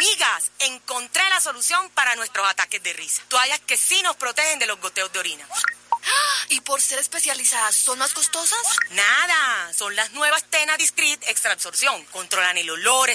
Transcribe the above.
Amigas, encontré la solución para nuestros ataques de risa. Toallas que sí nos protegen de los goteos de orina. ¿Y por ser especializadas, son más costosas? Nada, son las nuevas Tena Discreet Extra Absorción. Controlan el olor,